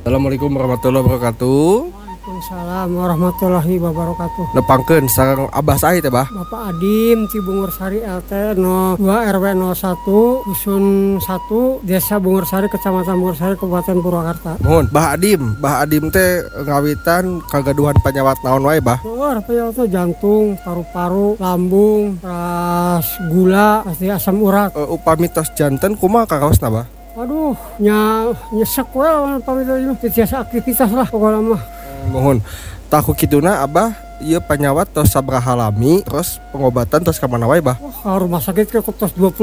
Assalamualaikum warahmatullahi wabarakatuh. Waalaikumsalam warahmatullahi wabarakatuh. Nepangkeun sareng Abah sae teh, Bah? Bapak Adim ti Bungursari RT 02 RW 01 Dusun 1 Desa Bungursari Kecamatan Bungursari Kabupaten Purwakarta. Mohon, Bah Adim teh ngawitan kagaduhan penyawat naon wae, Bah? Penyawat jantung, paru-paru, lambung, ras gula, pasti asam urat. Upami tos janten kumaha kakaosna, Bah? Aduh, nyesek we lawan pamita ieu tiasa aktivitas lah pokona mah. Mohon, tahu kituna Abah ieu penyawat tos sabaraha lami, terus pengobatan tos ka mana wae, Bah? Ka rumah sakit ke tos 22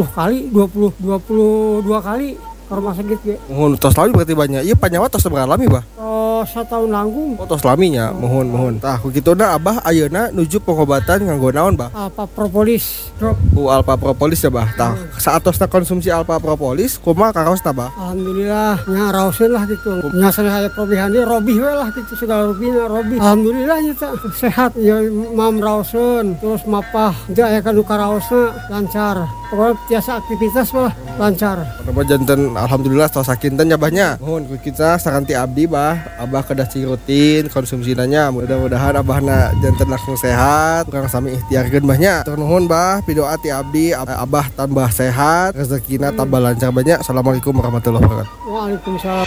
kali ke rumah sakit ge. Mohon tos lami berarti banyak. Ieu penyawat tos sabaraha lami, Bah? Setahun langgung. Tos laminya, mohon. Tah kituna Abah ayeuna nuju pengobatan nganggo naon, Bah? Alpha Propolis drop. Alpha Propolis ya, Bah. Tah saatosna konsumsi Alpha Propolis kumaha kakaosna, Bah? Alhamdulillah nya raoseun lah gitu. Nya saya probihan dia robih we lah gitu segala rupina robih. Alhamdulillah nya sehat ya mam raoseun terus mapah teu aya kanu karaosna lancar. Pokoknya biasa aktivitas mah lancar. Nama janten alhamdulillah tos sakinten nya, Bahnya. Mohon ku kita sakanti abdi, Bah. Abah kedah cing rutin konsumsinanya. Mudah-mudahan Abahna janten langsung sehat. Kurang sami ikhtiarkeun, Bahnya. Tur nuhun, Bah. Pidoa ti abdi Abah tambah sehat, rezekina tambah lancar, Bahnya. Assalamualaikum warahmatullahi wabarakatuh. Waalaikumsalam.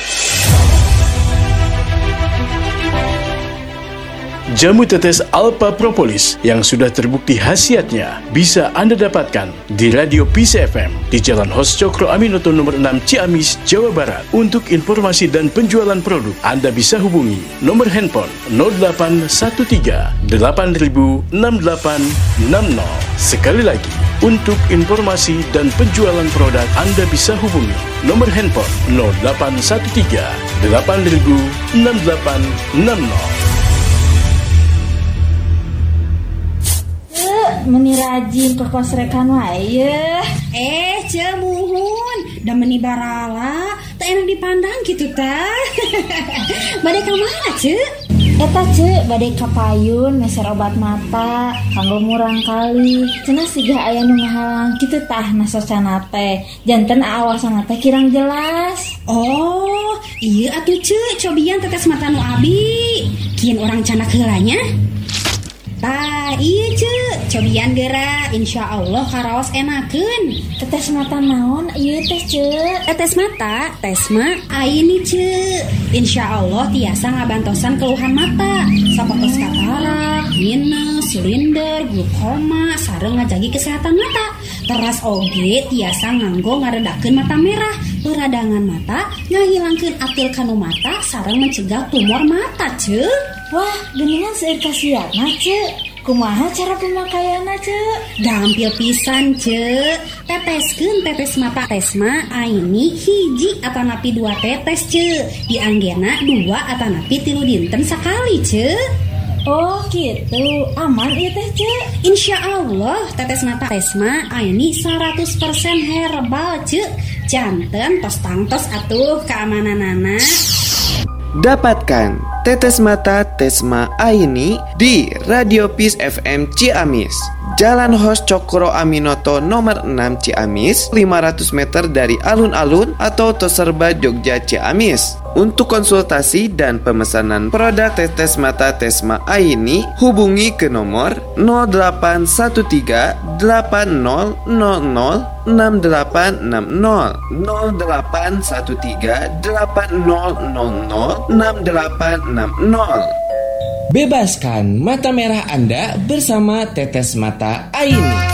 Jamu tetes Alpha Propolis yang sudah terbukti khasiatnya bisa Anda dapatkan di Radio Peace FM di Jalan Hos Cokro Aminoto nomor 6 Ciamis, Jawa Barat. Untuk informasi dan penjualan produk, Anda bisa hubungi nomor handphone 0813 8000 6860. Sekali lagi, untuk informasi dan penjualan produk, Anda bisa hubungi nomor handphone 0813 8000 6860. Meni rajin ke kosrekan wae. Cemuhun da meni barala teu enak dipandang kitu tah. Bade ka mana, Ceu? Eta Ceu bade ka payun meser obat mata kanggo murang kali. Cenah siga aya nu ngahalang kitu tah nasosana teh. Janten aawasana teh kirang jelas. Oh, ieu atuh Ceu, cobian tetes mata nu abi. Kieun urang canak heulanya. Tah, iya Ceu, cobian geura, insyaallah karaos enakeun. Tetes mata naon ieu teh Ceu? Tetes mata, tesma aini Ceu. Insyaallah tiasa ngabantosan keluhan mata, sapertos katarak, minus, silinder, glukoma, sareng ngajagi kesehatan mata. Teras oge tiasa nganggo ngaredakeun mata merah, peradangan mata, ngahilangkeun atil kanu mata, sareng mencegah tumor mata Ceu. Wah, geuningan seueur kasiatna Ceu. Kumaha cara pemakaianna Ceu? Gampil pisan Ceu. Teteskeun tetes mata tesma aini hiji atanapi 2 tetes Ceu. Dianggena 2 atanapi 3 dinten sakali Ceu. Oh gitu, aman ieu teh Ceu. Insyaallah tetes mata tesma aini 100% herbal Ceu. Janten tos tangtos atuh keamananana. Dapatkan tetes mata Tesma Aini di Radio Peace FM Ciamis, Jalan Hos Cokro Aminoto nomor 6 Ciamis, 500 meter dari alun-alun atau Toserba Jogja Ciamis. Untuk konsultasi dan pemesanan produk tetes mata Tesma Aini, hubungi ke nomor 0813 8000 6860 0813 8000 6860. Bebaskan mata merah Anda bersama tetes mata Aini.